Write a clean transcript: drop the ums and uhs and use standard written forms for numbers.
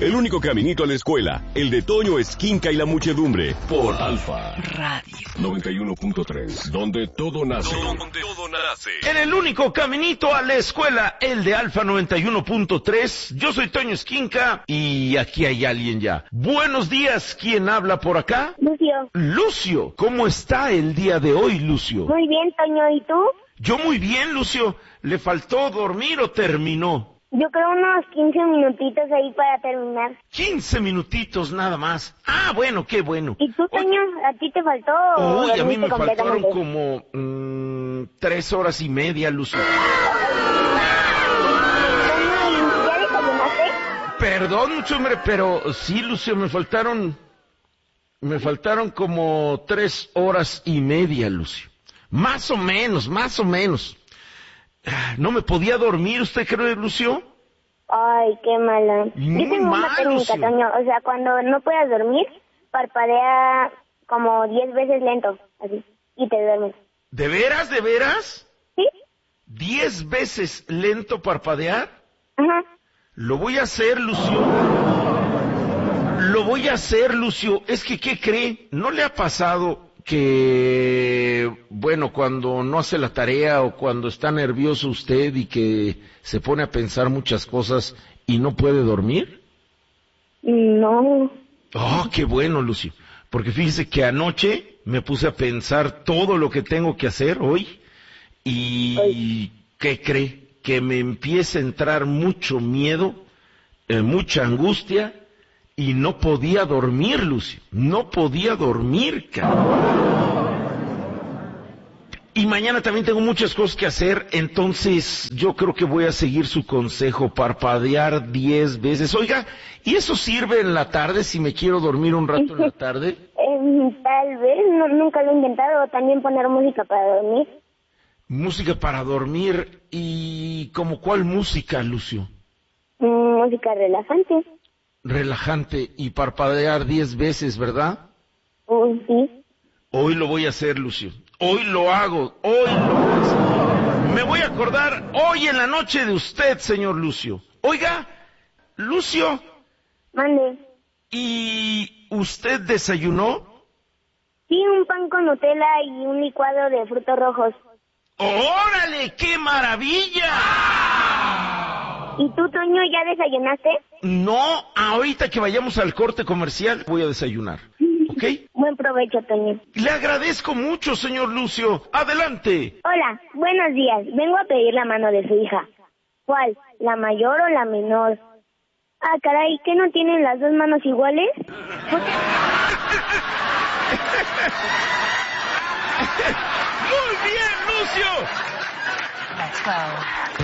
El único caminito a la escuela, el de Toño Esquinca y la muchedumbre, por Alfa Radio 91.3, donde todo nace. En el único caminito a la escuela, el de Alfa 91.3, yo soy Toño Esquinca y aquí hay alguien ya. Buenos días, ¿quién habla por acá? Lucio. Lucio, ¿cómo está el día de hoy, Lucio? Muy bien, Toño, ¿y tú? Yo muy bien, Lucio. ¿Le faltó dormir o terminó? Yo creo unos 15 minutitos ahí para terminar. 15 minutitos nada más. Ah, bueno, qué bueno. ¿Y tú, Toño? ¿A ti te faltó o Uy, a mí me dormiste faltaron completamente? como 3 horas y media, Lucio. Toño, ¿ya desayunaste? Perdón, mucho hombre, pero sí, Lucio, me faltaron como 3 horas y media, Lucio. Más o menos. No me podía dormir, ¿usted cree, Lucio? Ay, qué mala. Muy Yo tengo una mal, técnica, Lucio. Toño. O sea, cuando no puedas dormir, parpadea como 10 veces lento, así, y te duermes. ¿De veras, de veras? ¿Sí? 10 veces lento parpadear. Ajá. Lo voy a hacer, Lucio. Es que, ¿qué cree? ¿No le ha pasado que, bueno, cuando no hace la tarea o cuando está nervioso usted y que se pone a pensar muchas cosas y no puede dormir? No. Oh, qué bueno, Lucio. Porque fíjese que anoche me puse a pensar todo lo que tengo que hacer hoy y ¿qué cree? Que me empieza a entrar mucho miedo, mucha angustia y no podía dormir, Lucio. No podía dormir, cabrón. Y mañana también tengo muchas cosas que hacer, entonces yo creo que voy a seguir su consejo, parpadear 10 veces. Oiga, ¿y eso sirve en la tarde si me quiero dormir un rato en la tarde? Tal vez, nunca lo he intentado. También poner música para dormir. Música para dormir, ¿y como cuál música, Lucio? Música relajante. Relajante y parpadear 10 veces, ¿verdad? Sí. Hoy lo voy a hacer, Lucio. Hoy lo hago, hoy lo voy a hacer. Me voy a acordar hoy en la noche de usted, señor Lucio. Oiga, Lucio, Mande. ¿y usted desayunó? Sí, un pan con Nutella y un licuado de frutos rojos. ¡Órale, qué maravilla! ¿Y tú, Toño, ya desayunaste? No, ahorita que vayamos al corte comercial voy a desayunar, ¿ok? Buen provecho, Toño. Le agradezco mucho, señor Lucio. Adelante. Hola, buenos días. Vengo a pedir la mano de su hija. ¿Cuál? ¿La mayor o la menor? Ah, caray, ¿qué no tienen las dos manos iguales? ¡Muy bien, Lucio! Let's go.